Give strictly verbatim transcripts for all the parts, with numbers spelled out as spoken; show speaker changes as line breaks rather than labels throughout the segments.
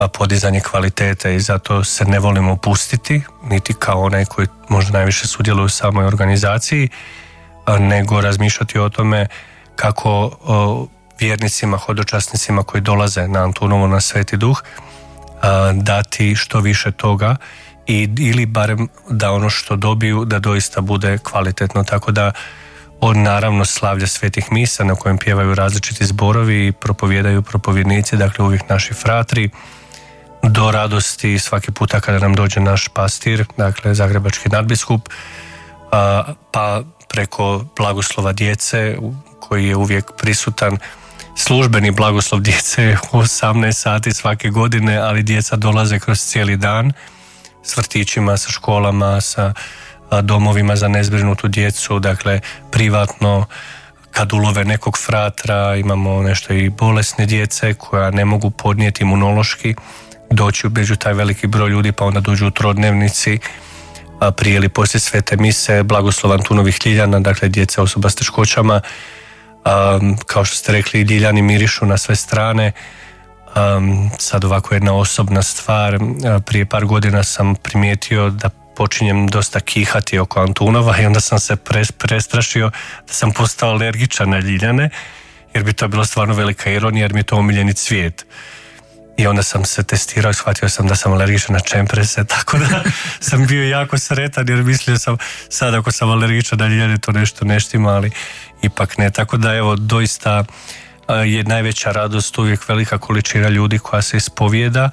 podizanje kvalitete i zato se ne volimo pustiti, niti kao onaj koji možda najviše sudjeluje u samoj organizaciji, nego razmišljati o tome kako o, vjernicima, hodočasnicima koji dolaze na Antunovo, na Sveti Duh, a, dati što više toga i, ili barem da ono što dobiju da doista bude kvalitetno. Tako da od naravno slavlja svetih misa na kojem pjevaju različiti zborovi i propovijedaju propovjednici, dakle uvijek naši fratri, do radosti svaki puta kada nam dođe naš pastir, dakle zagrebački nadbiskup, a, pa preko blagoslova djece koji je uvijek prisutan, službeni blagoslov djece u osamnaest sati svake godine, ali djeca dolaze kroz cijeli dan s vrtićima, sa školama, sa domovima za nezbrinutu djecu, dakle privatno, kad ulove nekog fratra, imamo nešto i bolesne djece koja ne mogu podnijeti imunološki, doći među taj veliki broj ljudi, pa onda dođu u trodnevnici, a prije ili poslije svete mise, blagoslov Antunovih ljiljana, dakle djeca osoba s teškoćama, um, kao što ste rekli, ljiljani mirišu na sve strane. Um, sad ovako jedna osobna stvar, prije par godina sam primijetio da počinjem dosta kihati oko Antunova i onda sam se prestrašio da sam postao alergičan na ljiljane, jer bi to bilo stvarno velika ironija, jer mi je to omiljeni cvijet. I onda sam se testirao i shvatio sam da sam alergičan na čemprese, tako da sam bio jako sretan jer mislio sam sad ako sam alergičan na ljiljane to nešto ne štima, ali ipak ne. Tako da evo, doista je najveća radost uvijek velika količina ljudi koja se ispovijeda.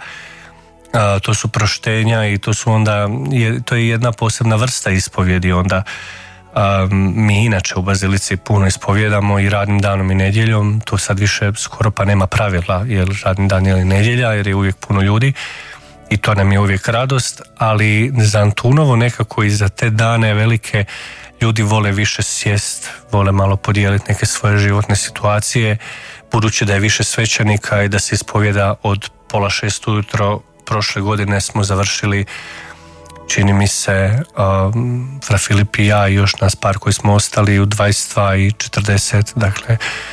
A, to su proštenja i to su onda, je, to je jedna posebna vrsta ispovjedi onda. A, mi inače u Bazilici puno ispovjedamo i radnim danom i nedjeljom, tu sad više skoro pa nema pravila, jer radni dan ili nedjelja, jer je uvijek puno ljudi i to nam je uvijek radost, ali za Antunovo nekako i za te dane velike ljudi vole više sjest, vole malo podijeliti neke svoje životne situacije, budući da je više svećenika i da se ispovjeda od pola šest ujutro. Prošle godine smo završili, čini mi se, um, Fra Filip i ja i još nas par koji smo ostali u dvadeset dva i četrdeset, dakle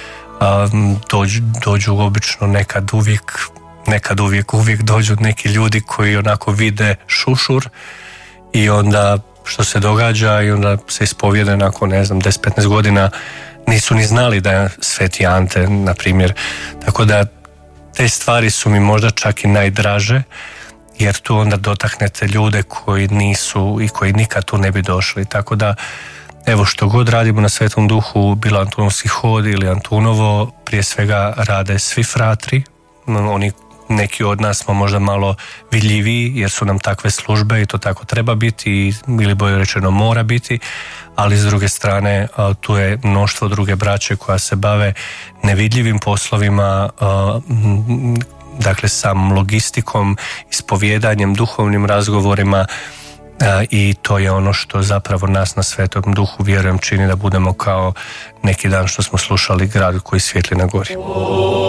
um, dođu, dođu obično nekad uvijek, nekad uvijek, uvijek dođu neki ljudi koji onako vide šušur i onda što se događa i onda se ispovjede nakon, ne znam, deset do petnaest godina nisu ni znali da je Sveti Ante, na primjer. Tako da te stvari su mi možda čak i najdraže, jer tu onda dotaknete ljude koji nisu i koji nikad tu ne bi došli. Tako da, evo, što god radimo na Svetom Duhu, bilo Antunovski hod ili Antunovo, prije svega rade svi fratri. Oni, neki od nas smo možda malo vidljiviji, jer su nam takve službe i to tako treba biti, ili bolje rečeno mora biti, ali s druge strane tu je mnoštvo druge braće koja se bave nevidljivim poslovima, dakle samom logistikom, ispovjedanjem, duhovnim razgovorima, i to je ono što zapravo nas na Svetom Duhu, vjerujem, čini da budemo kao neki dan što smo slušali, grad koji svijetli na gori.